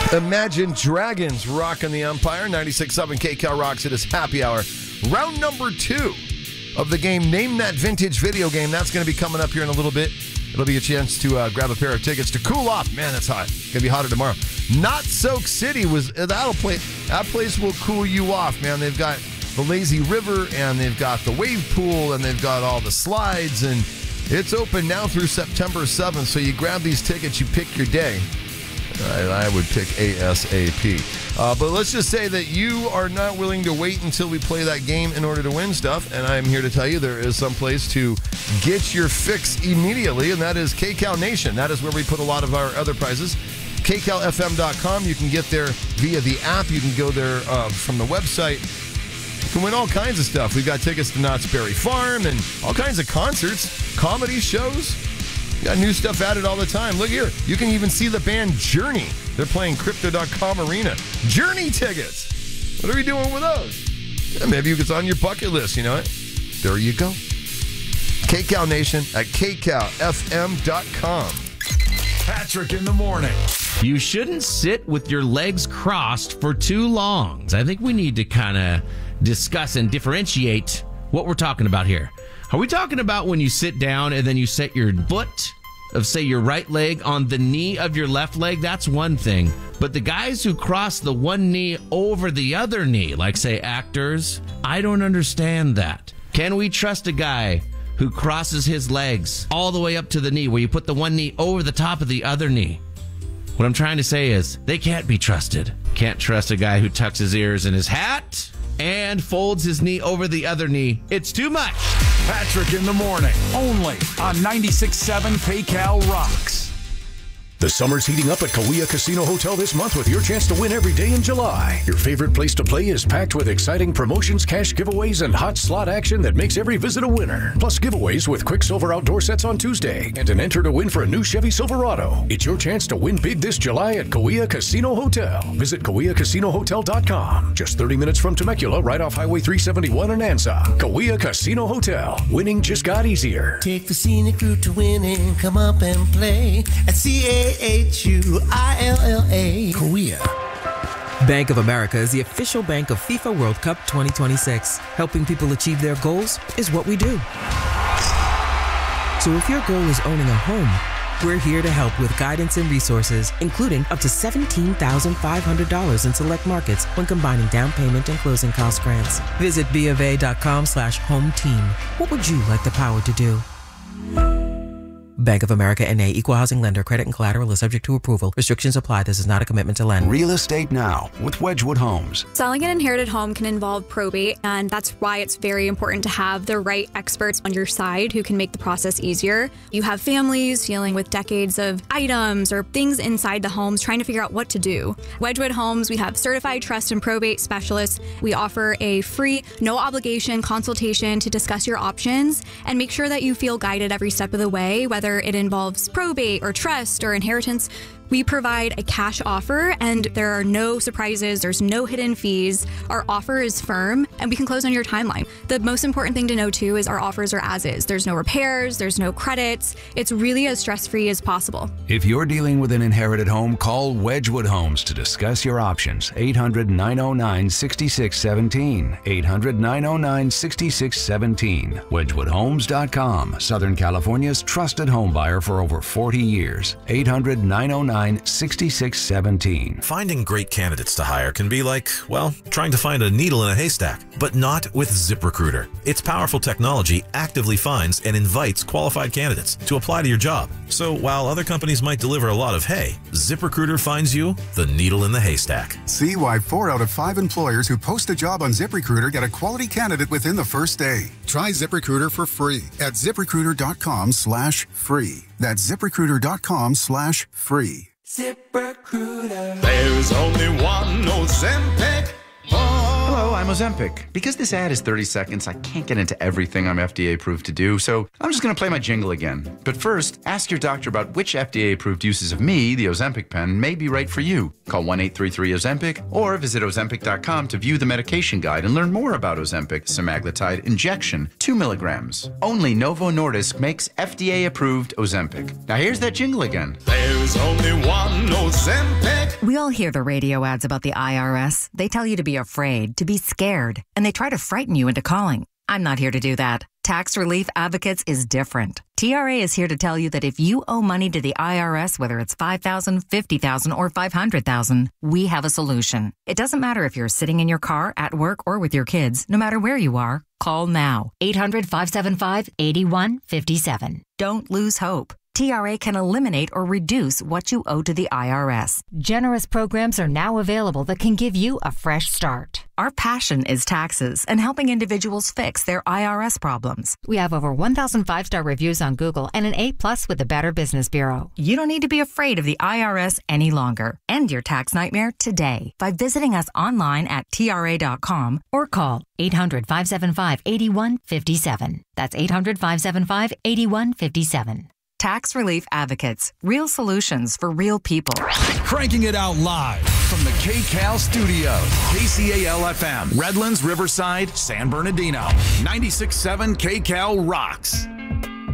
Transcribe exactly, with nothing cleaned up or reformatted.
Imagine Dragons rocking the Empire. ninety-six point seven K Cal rocks. It is happy hour. Round number two of the game. Name that vintage video game. That's going to be coming up here in a little bit. It'll be a chance to uh, grab a pair of tickets to cool off. Man, that's hot. It's going to be hotter tomorrow. Not Soak City was that'll play. That place will cool you off, man. They've got the lazy river and they've got the wave pool and they've got all the slides, and it's open now through September seventh. So you grab these tickets, you pick your day. I, I would pick ASAP. Uh, but let's just say that you are not willing to wait until we play that game in order to win stuff. And I'm here to tell you there is some place to get your fix immediately, and that is K Cal Nation. That is where we put a lot of our other prizes. K Cal F M dot com. You can get there via the app. You can go there uh, from the website. You can win all kinds of stuff. We've got tickets to Knott's Berry Farm and all kinds of concerts, comedy shows. We got new stuff added all the time. Look here. You can even see the band Journey. They're playing Crypto dot com Arena. Journey tickets. What are we doing with those? Yeah, maybe it's on your bucket list, you know what? There you go. K Cal Nation at K Cal F M dot com. Patrick in the morning. You shouldn't sit with your legs crossed for too long. I think we need to kind of discuss and differentiate what we're talking about here. Are we talking about when you sit down and then you set your foot of, say, your right leg on the knee of your left leg? That's one thing. But the guys who cross the one knee over the other knee, like, say, actors, I don't understand that. Can we trust a guy who crosses his legs all the way up to the knee, where you put the one knee over the top of the other knee? What I'm trying to say is they can't be trusted. Can't trust a guy who tucks his ears in his hat and folds his knee over the other knee. It's too much. Patrick in the morning, only on ninety-six point seven K Cal Rocks. The summer's heating up at Kauai Casino Hotel this month with your chance to win every day in July. Your favorite place to play is packed with exciting promotions, cash giveaways, and hot slot action that makes every visit a winner. Plus giveaways with Quicksilver outdoor sets on Tuesday and an enter to win for a new Chevy Silverado. It's your chance to win big this July at Kauai Casino Hotel. Visit Kauai Casino Hotel dot com. Just thirty minutes from Temecula, right off Highway three seventy-one in Ansa. Kauai Casino Hotel. Winning just got easier. Take the scenic route to winning. Come up and play at C A H U I L L A. Kauai. Bank of America is the official bank of FIFA World Cup twenty twenty-six. Helping people achieve their goals is what we do. So if your goal is owning a home, we're here to help with guidance and resources, including up to seventeen thousand five hundred dollars in select markets when combining down payment and closing cost grants. Visit BofA.com slash home team. What would you like the power to do? Bank of America N A, Equal Housing Lender. Credit and collateral is subject to approval. Restrictions apply. This is not a commitment to lend. Real Estate Now with Wedgwood Homes. Selling an inherited home can involve probate, and that's why it's very important to have the right experts on your side who can make the process easier. You have families dealing with decades of items or things inside the homes, trying to figure out what to do. Wedgwood Homes, we have certified trust and probate specialists. We offer a free, no obligation consultation to discuss your options and make sure that you feel guided every step of the way, whether it involves probate or trust or inheritance. We provide a cash offer, and there are no surprises. There's no hidden fees. Our offer is firm, and we can close on your timeline. The most important thing to know, too, is our offers are as is. There's no repairs. There's no credits. It's really as stress-free as possible. If you're dealing with an inherited home, call Wedgwood Homes to discuss your options. eight hundred, nine oh nine, six six one seven. eight hundred, nine oh nine, six six one seven. Wedgwood Homes dot com. Southern California's trusted home buyer for over forty years. eight hundred, nine oh nine, six six one seven. Finding great candidates to hire can be like, well, trying to find a needle in a haystack, but not with ZipRecruiter. Its powerful technology actively finds and invites qualified candidates to apply to your job. So while other companies might deliver a lot of hay, ZipRecruiter finds you the needle in the haystack. See why four out of five employers who post a job on ZipRecruiter get a quality candidate within the first day. Try ZipRecruiter for free at ZipRecruiter.com slash free. That's ZipRecruiter.com slash free. ZipRecruiter. There's only one Ozempic. Hello, I'm Ozempic. Because this ad is thirty seconds, I can't get into everything I'm F D A approved to do, so I'm just going to play my jingle again. But first, ask your doctor about which F D A approved uses of me, the Ozempic pen, may be right for you. Call one eight three three Ozempic or visit Ozempic dot com to view the medication guide and learn more about Ozempic semaglutide injection, two milligrams. Only Novo Nordisk makes F D A approved Ozempic. Now here's that jingle again. There's only one Ozempic. We all hear the radio ads about the I R S. They tell you to be afraid, to be scared, and they try to frighten you into calling. I'm not here to do that. Tax Relief Advocates is different. T R A is here to tell you that if you owe money to the I R S, whether it's five thousand dollars, fifty thousand dollars, or five hundred thousand dollars, we have a solution. It doesn't matter if you're sitting in your car, at work, or with your kids. No matter where you are, call now. eight hundred, five seven five, eight one five seven. Don't lose hope. T R A can eliminate or reduce what you owe to the I R S. Generous programs are now available that can give you a fresh start. Our passion is taxes and helping individuals fix their I R S problems. We have over one thousand five-star reviews on Google and an A plus with the Better Business Bureau. You don't need to be afraid of the I R S any longer. End your tax nightmare today by visiting us online at T R A dot com or call eight hundred, five seven five, eight one five seven. That's eight hundred, five seven five, eight one five seven. Tax Relief Advocates. Real solutions for real people. Cranking it out live from the K C A L studio. K C A L F M, Redlands, Riverside, San Bernardino. ninety-six point seven K C A L rocks.